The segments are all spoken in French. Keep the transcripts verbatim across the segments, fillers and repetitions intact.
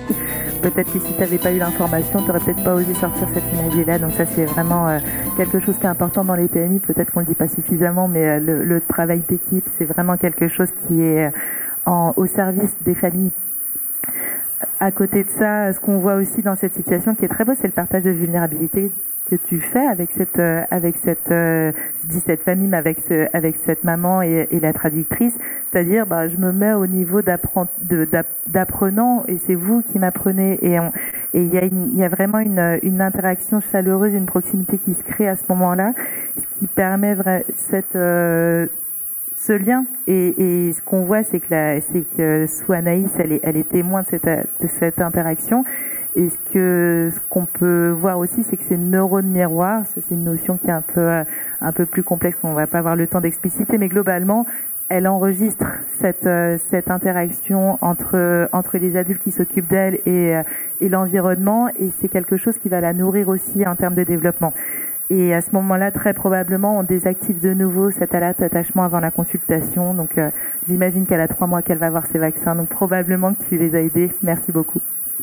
Peut-être que si tu n'avais pas eu l'information, tu n'aurais peut-être pas osé sortir cette imagerie-là. Donc ça, c'est vraiment euh, quelque chose qui est important dans les P M I. Peut-être qu'on ne le dit pas suffisamment, mais euh, le, le travail d'équipe, c'est vraiment quelque chose qui est en, au service des familles. À côté de ça, ce qu'on voit aussi dans cette situation qui est très beau, c'est le partage de vulnérabilité que tu fais avec cette, euh, avec cette, euh, je dis cette famille, mais avec ce, avec cette maman et, et la traductrice. C'est-à-dire, bah, je me mets au niveau d'apprenant et c'est vous qui m'apprenez. Et on, et il y a une, il y a vraiment une, une interaction chaleureuse, une proximité qui se crée à ce moment-là, ce qui permet vra- cette, euh, ce lien. Et, et ce qu'on voit, c'est que la, c'est que Sou Anaïs, elle est, elle est témoin de cette, de cette interaction. Et ce que ce qu'on peut voir aussi, c'est que ces neurones miroirs, c'est une notion qui est un peu un peu plus complexe, qu'on va pas avoir le temps d'expliciter, mais globalement, elle enregistre cette cette interaction entre entre les adultes qui s'occupent d'elle et et l'environnement, et c'est quelque chose qui va la nourrir aussi en termes de développement. Et à ce moment-là, très probablement, on désactive de nouveau cet alerte attachement avant la consultation. Donc, euh, j'imagine qu'elle a trois mois qu'elle va avoir ses vaccins. Donc, probablement que tu les as aidés. Merci beaucoup.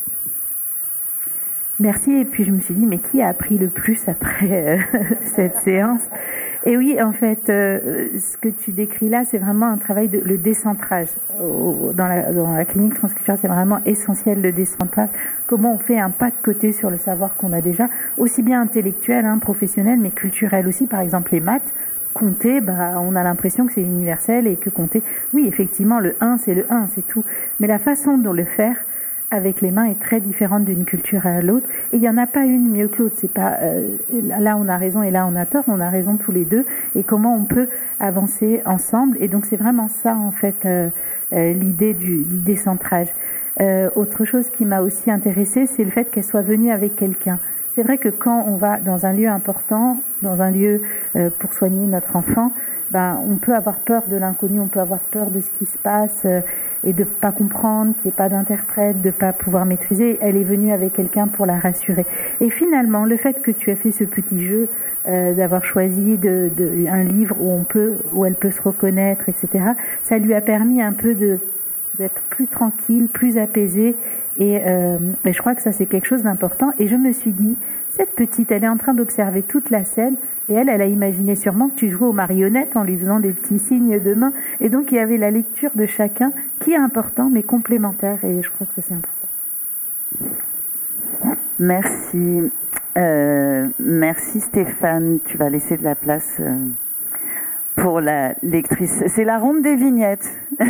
Merci, et puis je me suis dit, mais qui a appris le plus après euh, cette séance? Et oui, en fait, euh, ce que tu décris là, c'est vraiment un travail de le décentrage. Au, dans, la, dans la clinique transculturelle, c'est vraiment essentiel le décentrage. Comment on fait un pas de côté sur le savoir qu'on a déjà, aussi bien intellectuel, hein, professionnel, mais culturel aussi. Par exemple, les maths, compter, bah, on a l'impression que c'est universel et que compter, oui, effectivement, le un, c'est le un, c'est tout. Mais la façon dont le faire avec les mains est très différente d'une culture à l'autre, et il n'y en a pas une mieux que l'autre. C'est pas euh, là on a raison et là on a tort, on a raison tous les deux, et comment on peut avancer ensemble. Et donc c'est vraiment ça en fait euh, euh, l'idée du, du décentrage. Euh, autre chose qui m'a aussi intéressée, c'est le fait qu'elle soit venue avec quelqu'un. C'est vrai que quand on va dans un lieu important, dans un lieu euh, pour soigner notre enfant, ben, on peut avoir peur de l'inconnu, on peut avoir peur de ce qui se passe euh, et de ne pas comprendre, qu'il n'y ait pas d'interprète, de ne pas pouvoir maîtriser. Elle est venue avec quelqu'un pour la rassurer. Et finalement, le fait que tu as fait ce petit jeu, euh, d'avoir choisi de, de, un livre où, on peut, où elle peut se reconnaître, et cetera, ça lui a permis un peu de, d'être plus tranquille, plus apaisée. Et, euh, et je crois que ça, c'est quelque chose d'important. Et je me suis dit, cette petite, elle est en train d'observer toute la scène. Et elle, elle a imaginé sûrement que tu jouais aux marionnettes en lui faisant des petits signes de main. Et donc, il y avait la lecture de chacun qui est important, mais complémentaire. Et je crois que ça, c'est important. Merci. Euh, merci Stéphane. Tu vas laisser de la place euh, pour la lectrice. C'est la ronde des vignettes.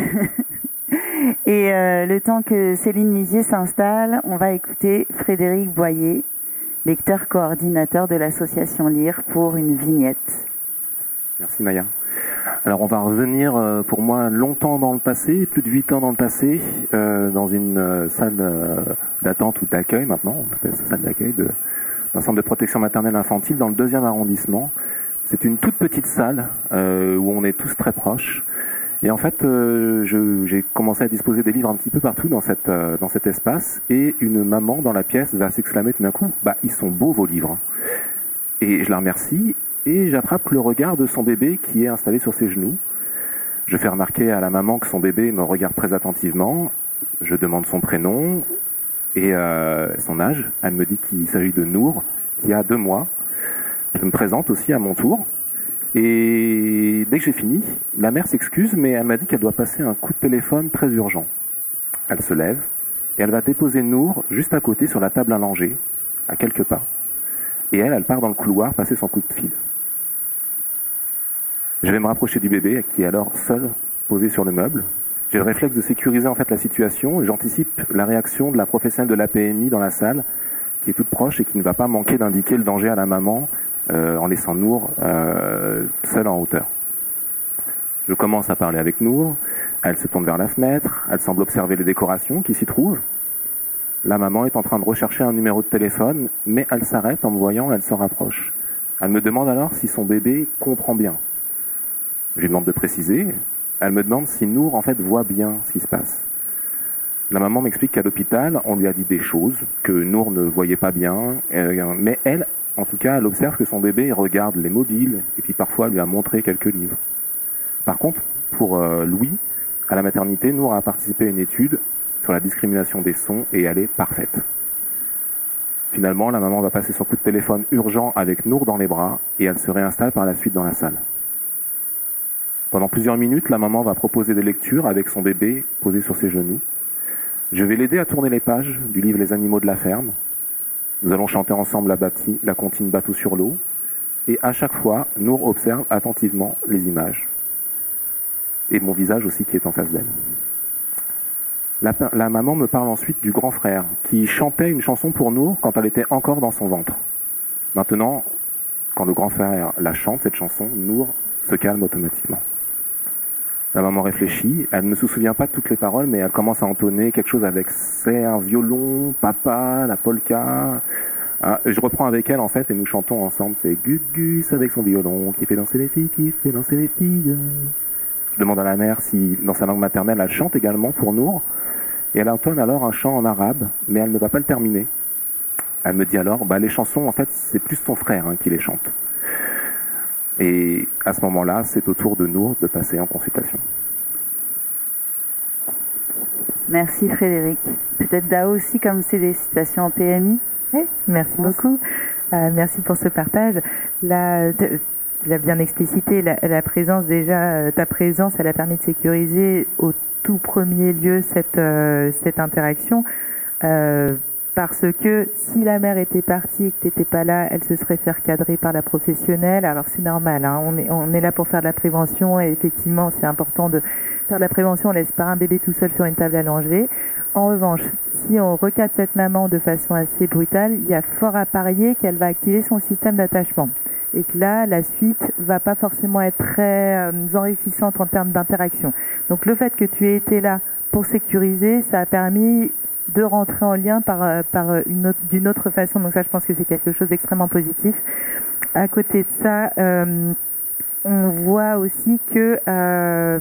Et euh, le temps que Céline Mizier s'installe, on va écouter Frédéric Boyer, lecteur coordinateur de l'association Lire, pour une vignette. Merci Maya. Alors on va revenir euh, pour moi longtemps dans le passé, plus de huit ans dans le passé, euh, dans une euh, salle euh, d'attente ou d'accueil maintenant, on appelle ça salle d'accueil, de, d'un centre de protection maternelle infantile dans le deuxième arrondissement. C'est une toute petite salle euh, où on est tous très proches. Et en fait, euh, je, j'ai commencé à disposer des livres un petit peu partout dans, cette, euh, dans cet espace, et une maman dans la pièce va s'exclamer tout d'un coup, bah ils sont beaux vos livres. Et je la remercie, et j'attrape le regard de son bébé qui est installé sur ses genoux. Je fais remarquer à la maman que son bébé me regarde très attentivement. Je demande son prénom et euh, son âge. Elle me dit qu'il s'agit de Nour, qui a deux mois. Je me présente aussi à mon tour. Et dès que j'ai fini, la mère s'excuse, mais elle m'a dit qu'elle doit passer un coup de téléphone très urgent. Elle se lève et elle va déposer Nour juste à côté sur la table à langer, à quelques pas. Et elle, elle part dans le couloir passer son coup de fil. Je vais me rapprocher du bébé, qui est alors seul, posé sur le meuble. J'ai le réflexe de sécuriser en fait la situation, et j'anticipe la réaction de la professionnelle de l'A P M I dans la salle, qui est toute proche et qui ne va pas manquer d'indiquer le danger à la maman, Euh, en laissant Nour euh, seule en hauteur. Je commence à parler avec Nour, elle se tourne vers la fenêtre, elle semble observer les décorations qui s'y trouvent. La maman est en train de rechercher un numéro de téléphone, mais elle s'arrête en me voyant, elle se rapproche. Elle me demande alors si son bébé comprend bien. Je lui demande de préciser, elle me demande si Nour en fait voit bien ce qui se passe. La maman m'explique qu'à l'hôpital, on lui a dit des choses, que Nour ne voyait pas bien, euh, mais elle, en tout cas, elle observe que son bébé regarde les mobiles et puis parfois lui a montré quelques livres. Par contre, pour euh, Louis, à la maternité, Nour a participé à une étude sur la discrimination des sons et elle est parfaite. Finalement, la maman va passer son coup de téléphone urgent avec Nour dans les bras et elle se réinstalle par la suite dans la salle. Pendant plusieurs minutes, la maman va proposer des lectures avec son bébé posé sur ses genoux. Je vais l'aider à tourner les pages du livre Les animaux de la ferme. Nous allons chanter ensemble la, bâti, la comptine Bateau sur l'eau. Et à chaque fois, Nour observe attentivement les images. Et mon visage aussi qui est en face d'elle. La, la maman me parle ensuite du grand frère qui chantait une chanson pour Nour quand elle était encore dans son ventre. Maintenant, quand le grand frère la chante, cette chanson, Nour se calme automatiquement. La maman réfléchit, elle ne se souvient pas de toutes les paroles, mais elle commence à entonner quelque chose avec c'est un violon, papa, la polka. Ah, je reprends avec elle en fait et nous chantons ensemble. C'est Gus Gus avec son violon qui fait danser les filles, qui fait danser les filles. Je demande à la mère si dans sa langue maternelle elle chante également pour Nour. Et elle entonne alors un chant en arabe, mais elle ne va pas le terminer. Elle me dit alors, bah les chansons en fait c'est plus son frère hein, qui les chante. Et à ce moment-là, c'est au tour de Nour de passer en consultation. Merci Frédéric. Peut-être Dao aussi, comme c'est des situations en P M I. Oui, merci beaucoup. Euh, merci pour ce partage. La, tu l'as bien explicité, la, la présence déjà, ta présence, elle a permis de sécuriser au tout premier lieu cette, euh, cette interaction. Euh, Parce que si la mère était partie et que tu n'étais pas là, elle se serait fait recadrer par la professionnelle. Alors c'est normal, hein, on, est, on est là pour faire de la prévention et effectivement c'est important de faire de la prévention. On laisse pas un bébé tout seul sur une table allongée. En revanche, si on recadre cette maman de façon assez brutale, il y a fort à parier qu'elle va activer son système d'attachement. Et que là, la suite va pas forcément être très euh, enrichissante en termes d'interaction. Donc le fait que tu aies été là pour sécuriser, ça a permis de rentrer en lien par, par une autre, d'une autre façon. Donc ça, je pense que c'est quelque chose d'extrêmement positif. À côté de ça, euh, on voit aussi que euh,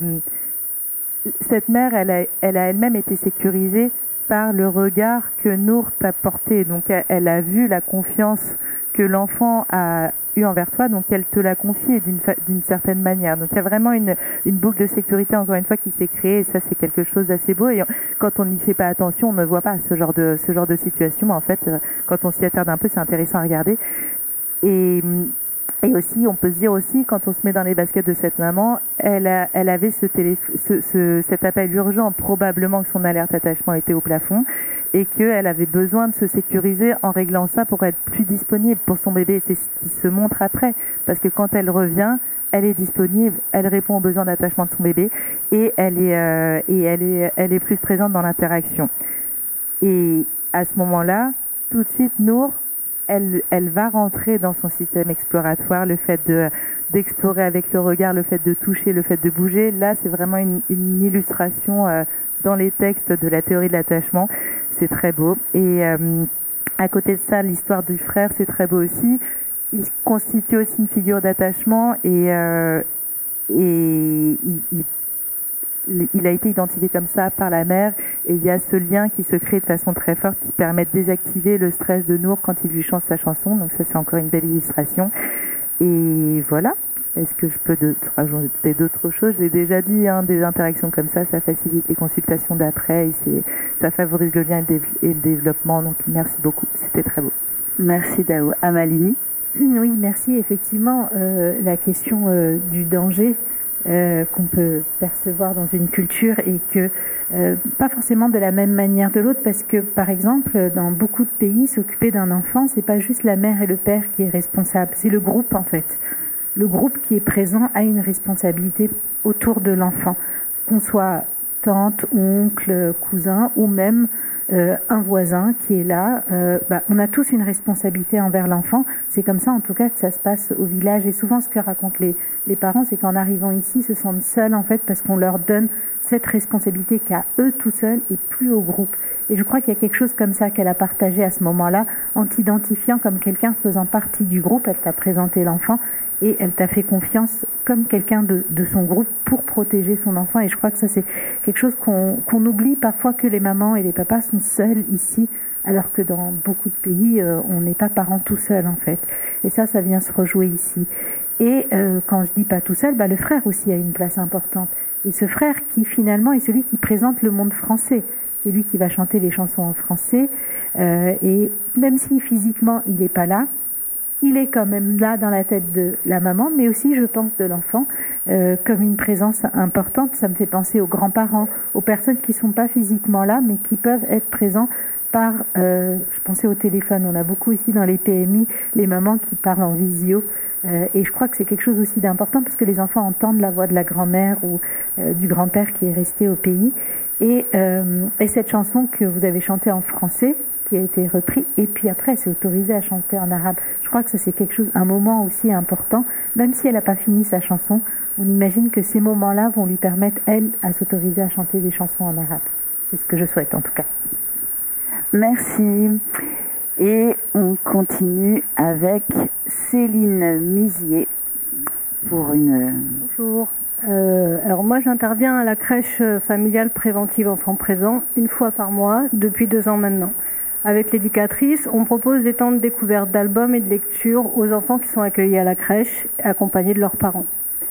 cette mère, elle a, elle a elle-même été sécurisée par le regard que Nour t'a porté. Donc elle, elle a vu la confiance que l'enfant a eu envers toi, donc elle te l'a confié d'une, fa- d'une certaine manière. Donc il y a vraiment une, une boucle de sécurité, encore une fois, qui s'est créée, et ça c'est quelque chose d'assez beau. Et quand on n'y fait pas attention, on ne voit pas ce genre de, ce genre de situation. Mais en fait, quand on s'y attarde un peu, c'est intéressant à regarder. Et, et aussi, on peut se dire aussi, quand on se met dans les baskets de cette maman, elle, a, elle avait ce télé, ce, ce, cet appel urgent, probablement que son alerte attachement était au plafond, et qu'elle avait besoin de se sécuriser en réglant ça pour être plus disponible pour son bébé. C'est ce qui se montre après, parce que quand elle revient, elle est disponible, elle répond aux besoins d'attachement de son bébé, et elle est, euh, et elle est, elle est plus présente dans l'interaction. Et à ce moment-là, tout de suite, Nour, elle, elle va rentrer dans son système exploratoire, le fait de, d'explorer avec le regard, le fait de toucher, le fait de bouger. Là, c'est vraiment une, une illustration euh, dans les textes de la théorie de l'attachement. C'est très beau. Et euh, à côté de ça, l'histoire du frère, c'est très beau aussi. Il constitue aussi une figure d'attachement et, euh, et il, il, il a été identifié comme ça par la mère. Et il y a ce lien qui se crée de façon très forte qui permet de désactiver le stress de Nour quand il lui chante sa chanson. Donc ça, c'est encore une belle illustration. Et voilà. Est-ce que je peux de, rajouter d'autres choses? Je l'ai déjà dit, hein, des interactions comme ça, ça facilite les consultations d'après et c'est, ça favorise le lien et le, dé- et le développement. Donc merci beaucoup, c'était très beau. Merci Dao. Amalini. Oui, merci. Effectivement, euh, la question euh, du danger euh, qu'on peut percevoir dans une culture et que euh, pas forcément de la même manière de l'autre, parce que par exemple, dans beaucoup de pays, s'occuper d'un enfant, c'est pas juste la mère et le père qui est responsable, c'est le groupe en fait. Le groupe qui est présent a une responsabilité autour de l'enfant, qu'on soit tante, oncle, cousin ou même euh, un voisin qui est là. Euh, bah, on a tous une responsabilité envers l'enfant. C'est comme ça en tout cas que ça se passe au village. Et souvent ce que racontent les, les parents, c'est qu'en arrivant ici, ils se sentent seuls en fait parce qu'on leur donne cette responsabilité qu'à eux tout seuls et plus au groupe. Et je crois qu'il y a quelque chose comme ça qu'elle a partagé à ce moment-là, en t'identifiant comme quelqu'un faisant partie du groupe. Elle t'a présenté l'enfant et elle t'a fait confiance comme quelqu'un de, de son groupe pour protéger son enfant. Et je crois que ça, c'est quelque chose qu'on, qu'on oublie parfois, que les mamans et les papas sont seuls ici, alors que dans beaucoup de pays, euh, on n'est pas parents tout seuls, en fait. Et ça, ça vient se rejouer ici. Et euh, quand je dis pas tout seul, bah, le frère aussi a une place importante. Et ce frère qui, finalement, est celui qui présente le monde français. c'est lui qui va chanter les chansons en français. Euh, et même si physiquement il n'est pas là, il est quand même là dans la tête de la maman, mais aussi, je pense, de l'enfant, euh, comme une présence importante. Ça me fait penser aux grands-parents, aux personnes qui ne sont pas physiquement là, mais qui peuvent être présents par, euh, je pensais au téléphone, on a beaucoup ici dans les P M I, les mamans qui parlent en visio, euh, et je crois que c'est quelque chose aussi d'important, parce que les enfants entendent la voix de la grand-mère ou euh, du grand-père qui est resté au pays. Et, euh, et cette chanson que vous avez chantée en français, qui a été repris, et puis après elle s'est autorisée à chanter en arabe. Je crois que ça c'est quelque chose, un moment aussi important, même si elle n'a pas fini sa chanson, on imagine que ces moments-là vont lui permettre, elle, à s'autoriser à chanter des chansons en arabe. C'est ce que je souhaite en tout cas. Merci. Et on continue avec Céline Mizier pour une... Bonjour. Euh, alors moi j'interviens à la crèche familiale préventive enfants présents une fois par mois depuis deux ans maintenant. Avec l'éducatrice, on propose des temps de découverte d'albums et de lecture aux enfants qui sont accueillis à la crèche, accompagnés de leurs parents.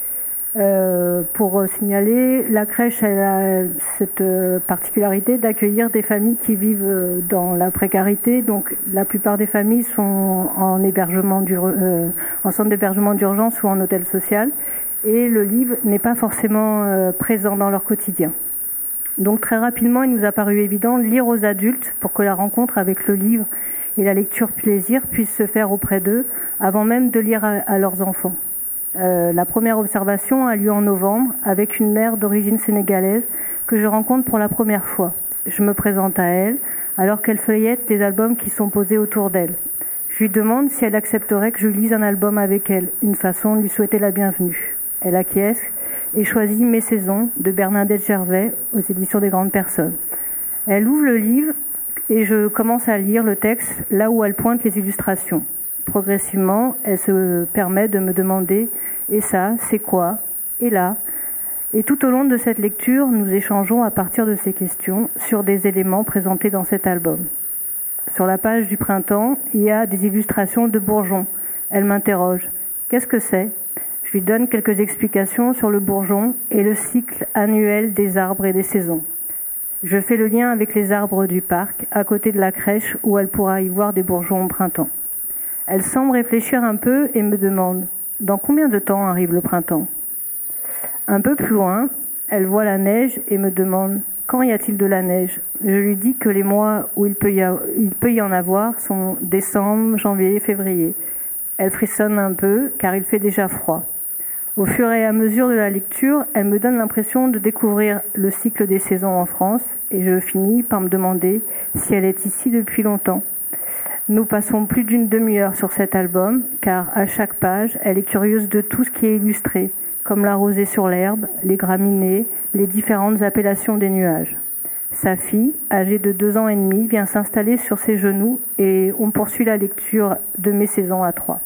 Euh, pour signaler, la crèche elle a cette particularité d'accueillir des familles qui vivent dans la précarité. Donc la plupart des familles sont en hébergement euh, en centre d'hébergement d'urgence ou en hôtel social. Et le livre n'est pas forcément euh, présent dans leur quotidien. Donc très rapidement, il nous a paru évident de lire aux adultes pour que la rencontre avec le livre et la lecture plaisir puissent se faire auprès d'eux avant même de lire à, à leurs enfants. Euh, la première observation a lieu en novembre avec une mère d'origine sénégalaise que je rencontre pour la première fois. Je me présente à elle alors qu'elle feuillette des albums qui sont posés autour d'elle. Je lui demande si elle accepterait que je lise un album avec elle, une façon de lui souhaiter la bienvenue. Elle acquiesce et choisit Mes saisons de Bernadette Gervais aux éditions des Grandes Personnes. Elle ouvre le livre et je commence à lire le texte là où elle pointe les illustrations. Progressivement, elle se permet de me demander « et ça, c'est quoi ?» et là. Et tout au long de cette lecture, nous échangeons à partir de ces questions sur des éléments présentés dans cet album. Sur la page du printemps, il y a des illustrations de bourgeons. Elle m'interroge « Qu'est-ce que c'est ?» Je lui donne quelques explications sur le bourgeon et le cycle annuel des arbres et des saisons. Je fais le lien avec les arbres du parc, à côté de la crèche, où elle pourra y voir des bourgeons au printemps. Elle semble réfléchir un peu et me demande « Dans combien de temps arrive le printemps ?» Un peu plus loin, elle voit la neige et me demande « Quand y a-t-il de la neige ?» Je lui dis que les mois où il peut y, a, il peut y en avoir sont décembre, janvier, février. Elle frissonne un peu car il fait déjà froid. Au fur et à mesure de la lecture, elle me donne l'impression de découvrir le cycle des saisons en France et je finis par me demander si elle est ici depuis longtemps. Nous passons plus d'une demi-heure sur cet album car à chaque page, elle est curieuse de tout ce qui est illustré, comme la rosée sur l'herbe, les graminées, les différentes appellations des nuages. Sa fille, âgée de deux ans et demi, vient s'installer sur ses genoux et on poursuit la lecture de Mes saisons à trois.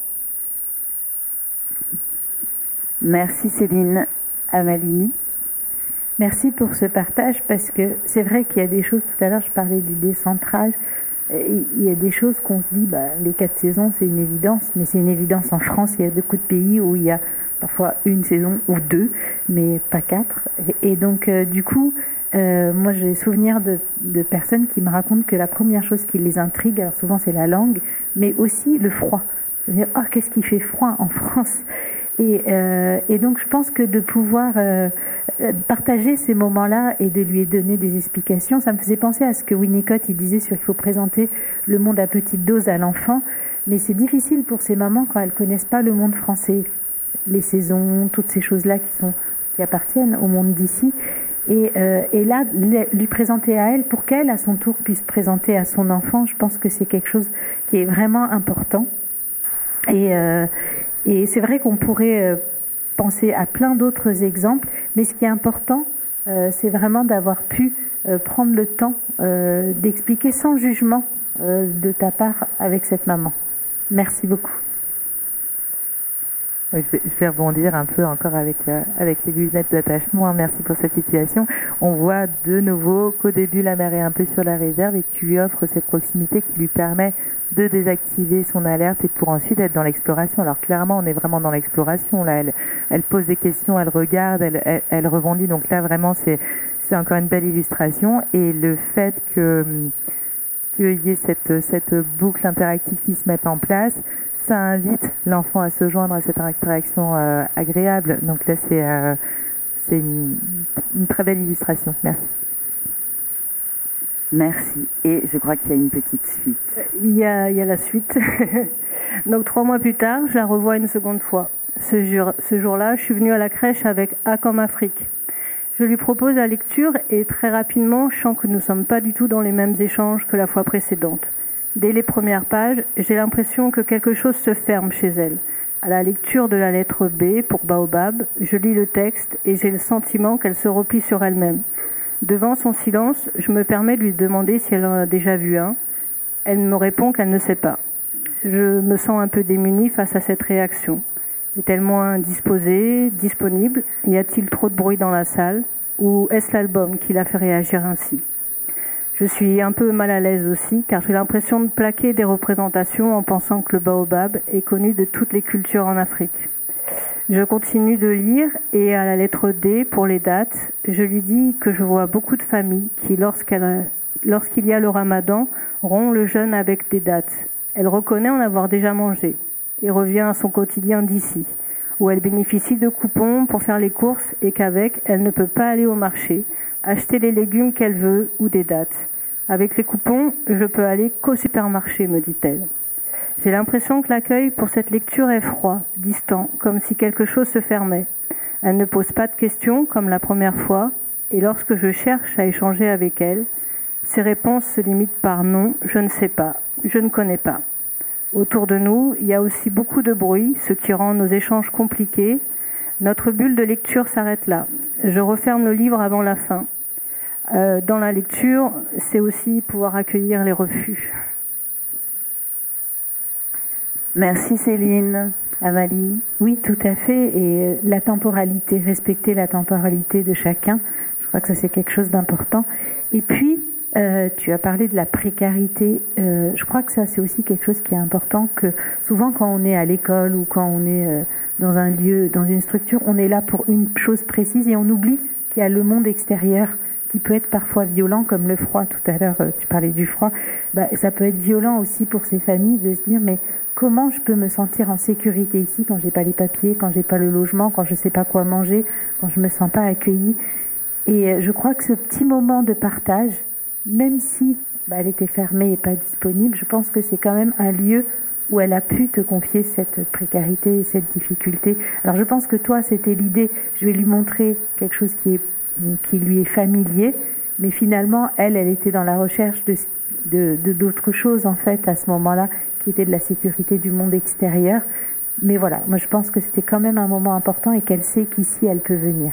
Merci Céline. Amalini. Merci pour ce partage parce que c'est vrai qu'il y a des choses, tout à l'heure je parlais du décentrage, il y a des choses qu'on se dit, bah, les quatre saisons c'est une évidence, mais c'est une évidence en France, il y a beaucoup de pays où il y a parfois une saison ou deux, mais pas quatre. Et donc euh, du coup, euh, moi j'ai souvenir de, de personnes qui me racontent que la première chose qui les intrigue, alors souvent c'est la langue, mais aussi le froid. C'est-à-dire, oh, qu'est-ce qui fait froid en France ? Et, euh, et donc je pense que de pouvoir euh, partager ces moments-là et de lui donner des explications, ça me faisait penser à ce que Winnicott il disait sur qu'il faut présenter le monde à petite dose à l'enfant, mais c'est difficile pour ces mamans quand elles connaissent pas le monde français, les saisons, toutes ces choses-là qui sont qui appartiennent au monde d'ici. Et, euh, et là, lui présenter à elle pour qu'elle, à son tour, puisse présenter à son enfant, je pense que c'est quelque chose qui est vraiment important. Et euh, Et c'est vrai qu'on pourrait penser à plein d'autres exemples, mais ce qui est important, euh, c'est vraiment d'avoir pu euh, prendre le temps euh, d'expliquer sans jugement euh, de ta part avec cette maman. Merci beaucoup. Je vais, je vais rebondir un peu encore avec, euh, avec les lunettes d'attachement. Merci pour cette situation. On voit de nouveau qu'au début, la mère est un peu sur la réserve et que tu lui offres cette proximité qui lui permet de désactiver son alerte et pour ensuite être dans l'exploration. Alors clairement, on est vraiment dans l'exploration. Là, elle, elle pose des questions, elle regarde, elle, elle, elle rebondit. Donc là, vraiment, c'est, c'est encore une belle illustration. Et le fait que qu'il y ait cette, cette boucle interactive qui se mette en place, ça invite l'enfant à se joindre à cette interaction euh, agréable. Donc là, c'est, euh, c'est une, une très belle illustration. Merci. Merci. Et je crois qu'il y a une petite suite. Il y a, il y a la suite. Donc trois mois plus tard, je la revois une seconde fois. Ce, jour, ce jour-là, je suis venue à la crèche avec A comme Afrique. Je lui propose la lecture et très rapidement, je sens que nous ne sommes pas du tout dans les mêmes échanges que la fois précédente. Dès les premières pages, j'ai l'impression que quelque chose se ferme chez elle. À la lecture de la lettre B pour Baobab, je lis le texte et j'ai le sentiment qu'elle se replie sur elle-même. Devant son silence, je me permets de lui demander si elle en a déjà vu un. Elle me répond qu'elle ne sait pas. Je me sens un peu démunie face à cette réaction. Est-elle moins disposée, disponible? Y a-t-il trop de bruit dans la salle? Ou est-ce l'album qui l'a fait réagir ainsi? Je suis un peu mal à l'aise aussi, car j'ai l'impression de plaquer des représentations en pensant que le baobab est connu de toutes les cultures en Afrique. Je continue de lire et à la lettre D, pour les dates, je lui dis que je vois beaucoup de familles qui, lorsqu'elle, lorsqu'il y a le ramadan, rompent le jeûne avec des dates. Elle reconnaît en avoir déjà mangé et revient à son quotidien d'ici, où elle bénéficie de coupons pour faire les courses et qu'avec, elle ne peut pas aller au marché, acheter les légumes qu'elle veut ou des dates. Avec les coupons, je peux aller qu'au supermarché, me dit-elle. J'ai l'impression que l'accueil pour cette lecture est froid, distant, comme si quelque chose se fermait. Elle ne pose pas de questions, comme la première fois, et lorsque je cherche à échanger avec elle, ses réponses se limitent par non, je ne sais pas, je ne connais pas. Autour de nous, il y a aussi beaucoup de bruit, ce qui rend nos échanges compliqués. Notre bulle de lecture s'arrête là. Je referme le livre avant la fin. Euh, dans la lecture, c'est aussi pouvoir accueillir les refus. Merci Céline. Amalie? Oui, tout à fait. Et la temporalité, respecter la temporalité de chacun, je crois que ça c'est quelque chose d'important. Et puis, euh, tu as parlé de la précarité. Euh, je crois que ça c'est aussi quelque chose qui est important, que souvent quand on est à l'école ou quand on est euh, dans un lieu, dans une structure, on est là pour une chose précise et on oublie qu'il y a le monde extérieur qui peut être parfois violent, comme le froid. Tout à l'heure, tu parlais du froid. Bah, ça peut être violent aussi pour ces familles de se dire, mais comment je peux me sentir en sécurité ici quand j'ai pas les papiers, quand j'ai pas le logement, quand je sais pas quoi manger, quand je me sens pas accueillie. Et je crois que ce petit moment de partage, même si bah, elle était fermée et pas disponible, je pense que c'est quand même un lieu où elle a pu te confier cette précarité et cette difficulté. Alors je pense que toi, c'était l'idée, je vais lui montrer quelque chose qui est qui lui est familier, mais finalement, elle, elle était dans la recherche de, de, de d'autres choses, en fait, à ce moment-là, qui était de la sécurité du monde extérieur. Mais voilà, moi, je pense que c'était quand même un moment important et qu'elle sait qu'ici, elle peut venir.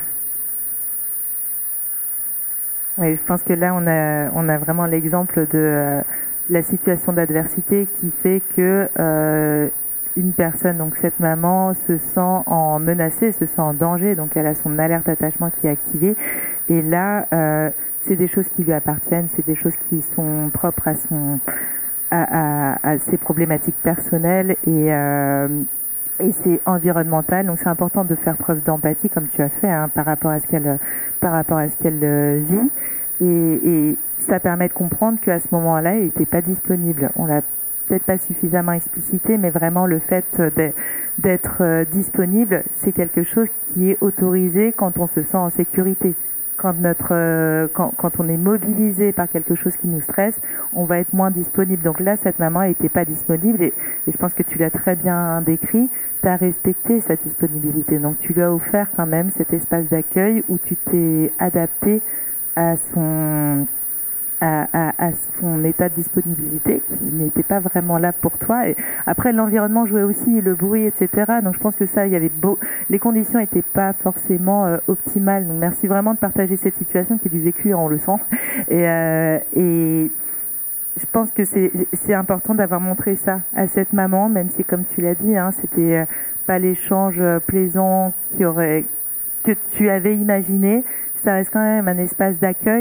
Oui, je pense que là, on a, on a vraiment l'exemple de euh, la situation d'adversité qui fait que euh, une personne, donc cette maman, se sent en menacée, se sent en danger, donc elle a son alerte attachement qui est activée. Et là, euh, c'est des choses qui lui appartiennent, c'est des choses qui sont propres à son, à, à, à ses problématiques personnelles et euh, et c'est environnemental. Donc c'est important de faire preuve d'empathie, comme tu as fait, hein, par rapport à ce qu'elle, par rapport à ce qu'elle euh, vit. Et, et ça permet de comprendre qu'à ce moment-là, elle n'était pas disponible. On l'a peut-être pas suffisamment explicité, mais vraiment le fait d'être disponible, c'est quelque chose qui est autorisé quand on se sent en sécurité. Quand, notre, quand, quand on est mobilisé par quelque chose qui nous stresse, on va être moins disponible. Donc là, cette maman, elle n'était pas disponible et, et je pense que tu l'as très bien décrit, tu as respecté sa disponibilité. Donc tu lui as offert quand même cet espace d'accueil où tu t'es adapté à son... À, à, à son état de disponibilité qui n'était pas vraiment là pour toi. Et après, l'environnement jouait aussi, le bruit, et cetera. Donc je pense que ça, il y avait beau, les conditions n'étaient pas forcément euh, optimales. Donc merci vraiment de partager cette situation qui est du vécu, on le sent. Et, euh, et je pense que c'est c'est important d'avoir montré ça à cette maman, même si, comme tu l'as dit, hein, c'était pas l'échange plaisant qui aurait que tu avais imaginé. Ça reste quand même un espace d'accueil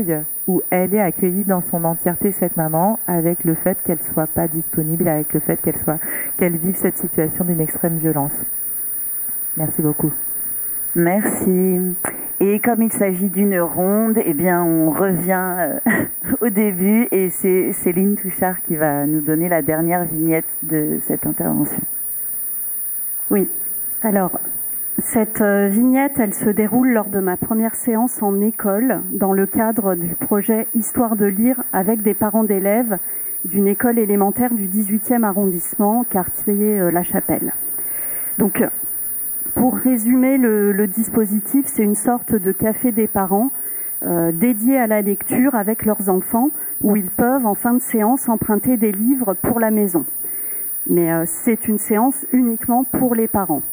où elle est accueillie dans son entièreté, cette maman, avec le fait qu'elle soit pas disponible, avec le fait qu'elle soit, qu'elle vive cette situation d'une extrême violence. Merci beaucoup. Merci. Et comme il s'agit d'une ronde, eh bien, on revient euh, au début et c'est Céline Touchard qui va nous donner la dernière vignette de cette intervention. Oui. Alors, cette vignette, elle se déroule lors de ma première séance en école, dans le cadre du projet Histoire de lire avec des parents d'élèves d'une école élémentaire du dix-huitième arrondissement, quartier La Chapelle. Donc, pour résumer le, le dispositif, c'est une sorte de café des parents euh, dédié à la lecture avec leurs enfants, où ils peuvent, en fin de séance, emprunter des livres pour la maison. Mais euh, c'est une séance uniquement pour les parents.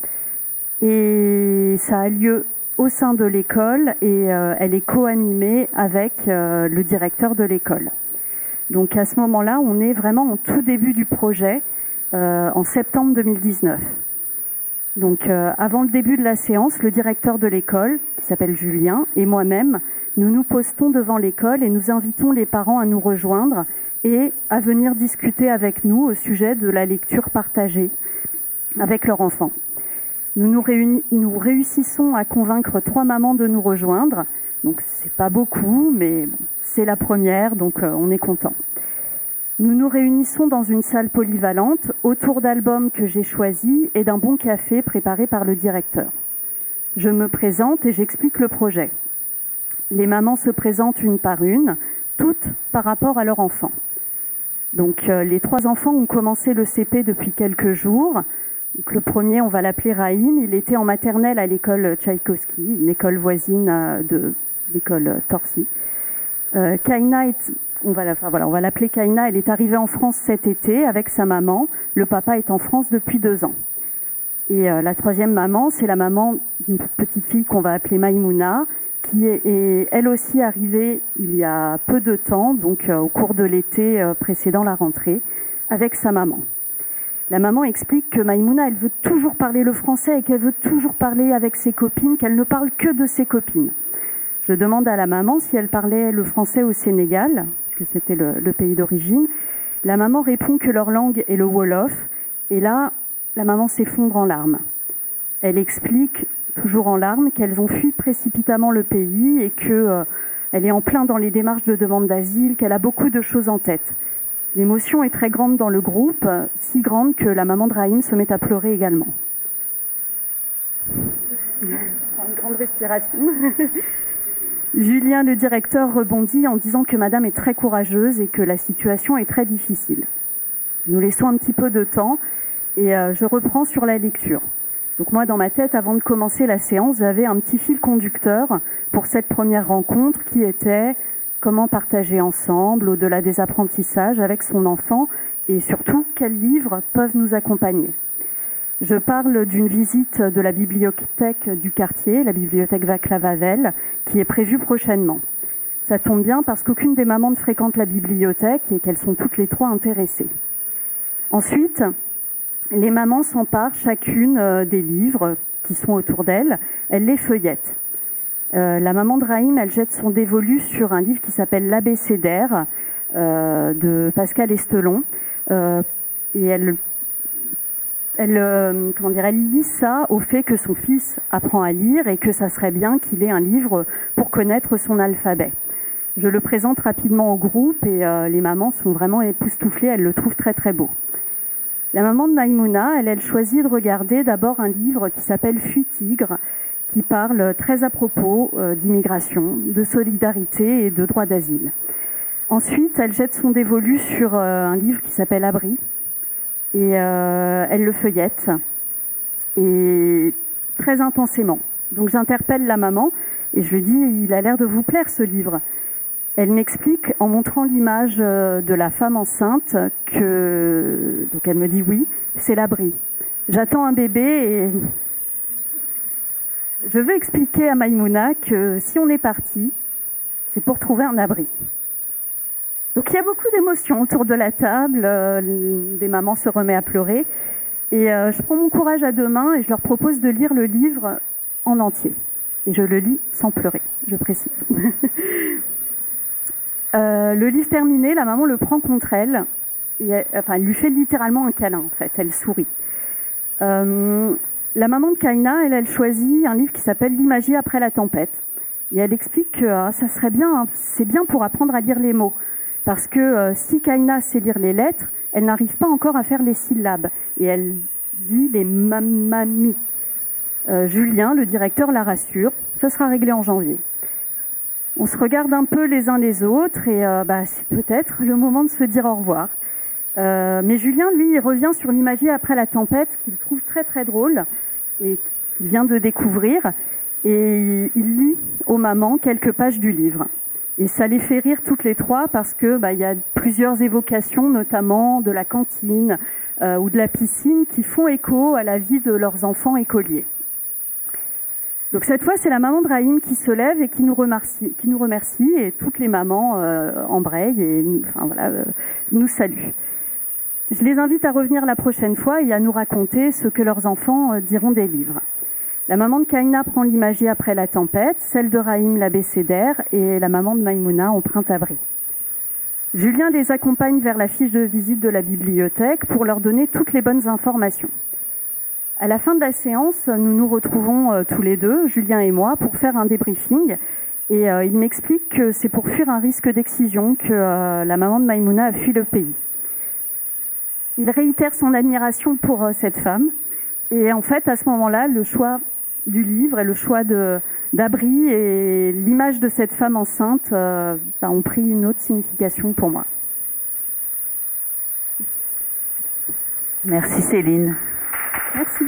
Et ça a lieu au sein de l'école et euh, elle est co-animée avec euh, le directeur de l'école. Donc à ce moment-là, on est vraiment au tout début du projet, euh, en septembre deux mille dix-neuf. Donc euh, avant le début de la séance, le directeur de l'école, qui s'appelle Julien, et moi-même, nous nous postons devant l'école et nous invitons les parents à nous rejoindre et à venir discuter avec nous au sujet de la lecture partagée avec leur enfant. Nous, nous, réunis, nous réussissons à convaincre trois mamans de nous rejoindre. Donc c'est pas beaucoup, mais bon, c'est la première, donc euh, on est content. Nous nous réunissons dans une salle polyvalente autour d'albums que j'ai choisis et d'un bon café préparé par le directeur. Je me présente et j'explique le projet. Les mamans se présentent une par une, toutes par rapport à leur enfant. Donc euh, les trois enfants ont commencé le C P depuis quelques jours. Donc, le premier, on va l'appeler Raïm, il était en maternelle à l'école Tchaïkovski, une école voisine de l'école Torcy. Euh, Kaina est... On va, la, enfin, voilà, on va l'appeler Kaina, elle est arrivée en France cet été avec sa maman. Le papa est en France depuis deux ans. Et euh, la troisième maman, c'est la maman d'une petite fille qu'on va appeler Maïmouna, qui est, est elle aussi arrivée il y a peu de temps, donc euh, au cours de l'été euh, précédant la rentrée, avec sa maman. La maman explique que Maïmouna, elle veut toujours parler le français et qu'elle veut toujours parler avec ses copines, qu'elle ne parle que de ses copines. Je demande à la maman si elle parlait le français au Sénégal, puisque c'était le, le pays d'origine. La maman répond que leur langue est le Wolof. Et là, la maman s'effondre en larmes. Elle explique, toujours en larmes, qu'elles ont fui précipitamment le pays et qu'elle euh, est en plein dans les démarches de demande d'asile, qu'elle a beaucoup de choses en tête. L'émotion est très grande dans le groupe, si grande que la maman de Raïm se met à pleurer également. Une grande respiration. Julien, le directeur, rebondit en disant que madame est très courageuse et que la situation est très difficile. Nous laissons un petit peu de temps et euh, je reprends sur la lecture. Donc moi, dans ma tête, avant de commencer la séance, j'avais un petit fil conducteur pour cette première rencontre qui était comment partager ensemble, au-delà des apprentissages, avec son enfant et surtout, quels livres peuvent nous accompagner. Je parle d'une visite de la bibliothèque du quartier, la bibliothèque Václav Havel, qui est prévue prochainement. Ça tombe bien parce qu'aucune des mamans ne fréquente la bibliothèque et qu'elles sont toutes les trois intéressées. Ensuite, les mamans s'emparent chacune des livres qui sont autour d'elles, elles les feuillettent. Euh, la maman de Raïm, elle jette son dévolu sur un livre qui s'appelle L'Abécédaire euh, de Pascal Estelon euh, et elle Elle, euh, comment dire, elle lit ça au fait que son fils apprend à lire et que ça serait bien qu'il ait un livre pour connaître son alphabet. Je le présente rapidement au groupe et euh, les mamans sont vraiment époustouflées, elles le trouvent très très beau. La maman de Maïmouna, elle, elle choisit de regarder d'abord un livre qui s'appelle Fuit Tigre, qui parle très à propos euh, d'immigration, de solidarité et de droit d'asile. Ensuite, elle jette son dévolu sur euh, un livre qui s'appelle Abri, et euh, elle le feuillette, et très intensément. Donc j'interpelle la maman, et je lui dis « il a l'air de vous plaire ce livre ». Elle m'explique, en montrant l'image de la femme enceinte, que... Donc elle me dit « oui, c'est l'abri ». J'attends un bébé, et je veux expliquer à Maïmouna que si on est parti, c'est pour trouver un abri. Donc il y a beaucoup d'émotions autour de la table, euh, des mamans se remettent à pleurer, et euh, je prends mon courage à deux mains et je leur propose de lire le livre en entier. Et je le lis sans pleurer, je précise. Euh, le livre terminé, la maman le prend contre elle. Et elle, enfin, elle lui fait littéralement un câlin, en fait. Elle sourit. Euh, la maman de Kaina, elle, elle choisit un livre qui s'appelle L'imagie après la tempête. Et elle explique que euh, ça serait bien, hein, c'est bien pour apprendre à lire les mots. Parce que euh, si Kaina sait lire les lettres, elle n'arrive pas encore à faire les syllabes. Et elle dit les mamami. Euh, Julien, le directeur, la rassure. Ça sera réglé en janvier. On se regarde un peu les uns les autres et euh, bah, c'est peut-être le moment de se dire au revoir. Euh, mais Julien, lui, il revient sur l'imagie après la tempête qu'il trouve très très drôle et qu'il vient de découvrir. Et il lit aux mamans quelques pages du livre. Et ça les fait rire toutes les trois parce que bah, y a plusieurs évocations, notamment de la cantine euh, ou de la piscine, qui font écho à la vie de leurs enfants écoliers. Donc cette fois, c'est la maman de Raïm qui se lève et qui nous remercie, qui nous remercie et toutes les mamans euh, embrayent et enfin, voilà, euh, nous saluent. Je les invite à revenir la prochaine fois et à nous raconter ce que leurs enfants euh, diront des livres. La maman de Kaina prend l'imagie après la tempête, celle de Raïm l'abécédaire et la maman de Maïmouna empreinte-abri. Julien les accompagne vers la fiche de visite de la bibliothèque pour leur donner toutes les bonnes informations. À la fin de la séance, nous nous retrouvons euh, tous les deux, Julien et moi, pour faire un débriefing. Et euh, il m'explique que c'est pour fuir un risque d'excision que euh, la maman de Maïmouna a fui le pays. Il réitère son admiration pour euh, cette femme. Et en fait, à ce moment-là, le choix du livre et le choix de, d'abri et l'image de cette femme enceinte euh, bah, ont pris une autre signification pour moi. Merci Céline. Merci.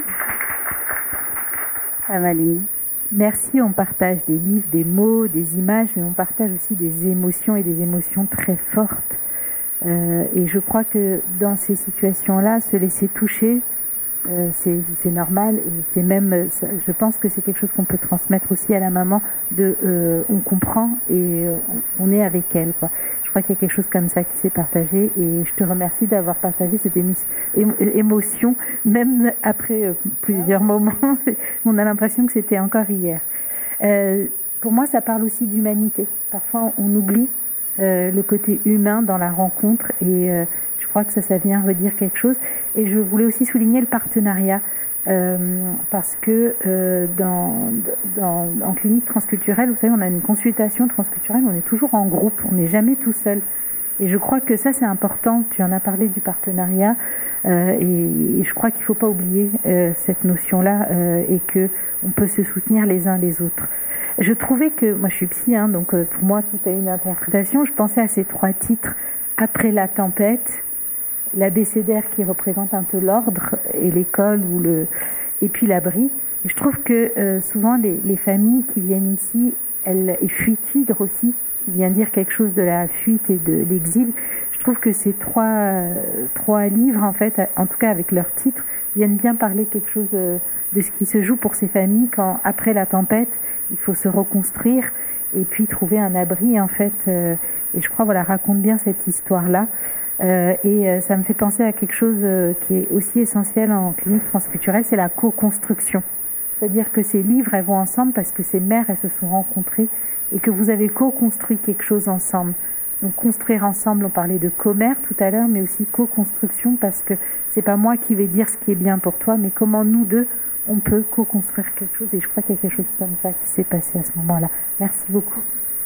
Amaline. Merci, on partage des livres, des mots, des images, mais on partage aussi des émotions et des émotions très fortes. Euh, et je crois que dans ces situations-là, se laisser toucher, euh, c'est, c'est normal. Et c'est même, je pense que c'est quelque chose qu'on peut transmettre aussi à la maman. De, euh, on comprend et euh, on est avec elle, quoi. Je crois qu'il y a quelque chose comme ça qui s'est partagé et je te remercie d'avoir partagé cette émi- émotion, même après euh, plusieurs moments. On a l'impression que c'était encore hier. Euh, pour moi, ça parle aussi d'humanité. Parfois, on oublie euh, le côté humain dans la rencontre et euh, je crois que ça, ça vient redire quelque chose. Et je voulais aussi souligner le partenariat. Euh, parce que euh, dans, dans, en clinique transculturelle, vous savez, on a une consultation transculturelle, on est toujours en groupe, on n'est jamais tout seul. Et je crois que ça, c'est important. Tu en as parlé du partenariat euh, et, et je crois qu'il ne faut pas oublier euh, cette notion-là euh, et que on peut se soutenir les uns les autres. Je trouvais que, moi je suis psy, hein, donc euh, pour moi tout a une interprétation. Je pensais à ces trois titres, Après la tempête, l'abécédaire qui représente un peu l'ordre et l'école ou le et puis l'abri. Et je trouve que euh, souvent les, les familles qui viennent ici, elles et Fuite Tigre aussi, qui vient dire quelque chose de la fuite et de l'exil. Je trouve que ces trois euh, trois livres en fait, en tout cas avec leur titre, viennent bien parler quelque chose euh, de ce qui se joue pour ces familles quand après la tempête, il faut se reconstruire et puis trouver un abri en fait. Euh, et je crois voilà raconte bien cette histoire là. Euh, et euh, ça me fait penser à quelque chose euh, qui est aussi essentiel en clinique transculturelle, c'est la co-construction. C'est-à-dire que ces livres, elles vont ensemble parce que ces mères, elles se sont rencontrées et que vous avez co-construit quelque chose ensemble. Donc construire ensemble, on parlait de commère tout à l'heure, mais aussi co-construction parce que c'est pas moi qui vais dire ce qui est bien pour toi, mais comment nous deux, on peut co-construire quelque chose. Et je crois qu'il y a quelque chose comme ça qui s'est passé à ce moment-là. Merci beaucoup.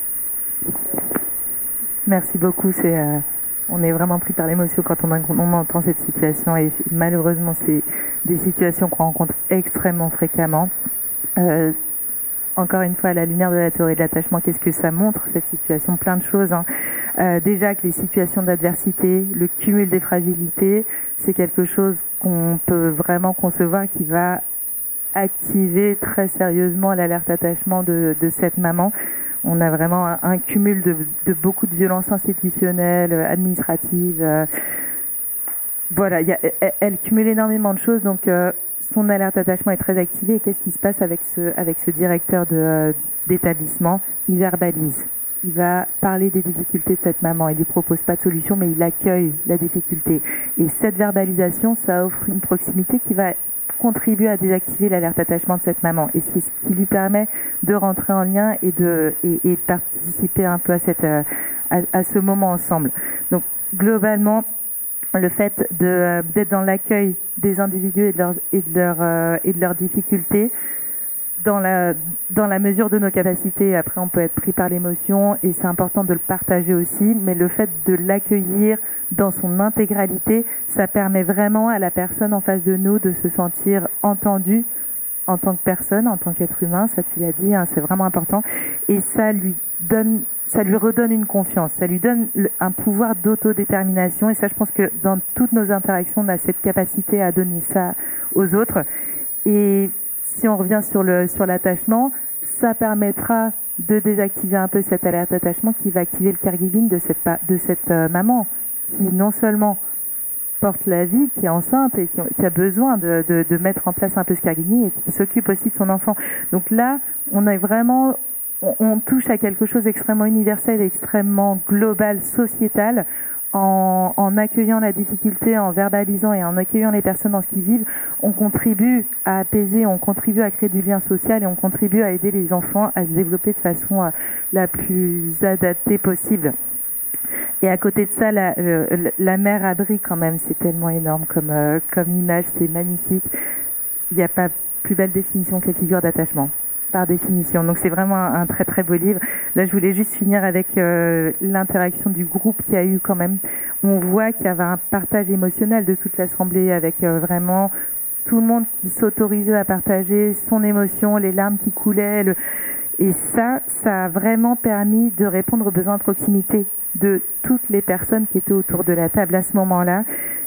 Merci beaucoup, c'est... Euh... On est vraiment pris par l'émotion quand on, on entend cette situation et malheureusement c'est des situations qu'on rencontre extrêmement fréquemment. Euh, encore une fois, à la lumière de la théorie de l'attachement, qu'est-ce que ça montre cette situation? Plein de choses. Hein. Euh, déjà que les situations d'adversité, le cumul des fragilités, c'est quelque chose qu'on peut vraiment concevoir qui va activer très sérieusement l'alerte attachement de, de cette maman. On a vraiment un, un cumul de, de beaucoup de violences institutionnelles, administratives. Euh, voilà, y a, elle, elle cumule énormément de choses, donc euh, son alerte attachement est très activée. Et qu'est-ce qui se passe avec ce, avec ce directeur de, euh, d'établissement? Il verbalise. Il va parler des difficultés de cette maman. Il lui propose pas de solution, mais il accueille la difficulté. Et cette verbalisation, ça offre une proximité qui va contribue à désactiver l'alerte attachement de cette maman et c'est ce qui lui permet de rentrer en lien et de et, et participer un peu à cette euh, à, à ce moment ensemble. Donc globalement, le fait de, d'être dans l'accueil des individus et de leurs, et de leurs, euh, et de leurs difficultés, dans la, dans la mesure de nos capacités. Après, on peut être pris par l'émotion et c'est important de le partager aussi, mais le fait de l'accueillir dans son intégralité, ça permet vraiment à la personne en face de nous de se sentir entendue en tant que personne, en tant qu'être humain, ça tu l'as dit, hein, c'est vraiment important, et ça lui donne, ça lui redonne une confiance, ça lui donne un pouvoir d'autodétermination, et ça je pense que dans toutes nos interactions, on a cette capacité à donner ça aux autres, et si on revient sur le sur l'attachement, ça permettra de désactiver un peu cette alerte attachement qui va activer le caregiving de cette de cette euh, maman qui non seulement porte la vie, qui est enceinte et qui, qui a besoin de, de, de mettre en place un peu ce caregiving et qui s'occupe aussi de son enfant. Donc là, on est vraiment, on, on touche à quelque chose d'extrêmement universel, extrêmement global, sociétal. En, en accueillant la difficulté, en verbalisant et en accueillant les personnes dans ce qu'ils vivent, on contribue à apaiser, on contribue à créer du lien social et on contribue à aider les enfants à se développer de façon euh, la plus adaptée possible. Et à côté de ça, la, euh, la mère abri quand même, c'est tellement énorme comme, euh, comme image, c'est magnifique. Il n'y a pas plus belle définition que les figures d'attachement, par définition. Donc c'est vraiment un, un très très beau livre. Là, je voulais juste finir avec euh, l'interaction du groupe qu'il y a eu quand même. On voit qu'il y avait un partage émotionnel de toute l'assemblée avec euh, vraiment tout le monde qui s'autorisait à partager son émotion, les larmes qui coulaient. Le... Et ça, ça a vraiment permis de répondre aux besoins de proximité de toutes les personnes qui étaient autour de la table à ce moment-là.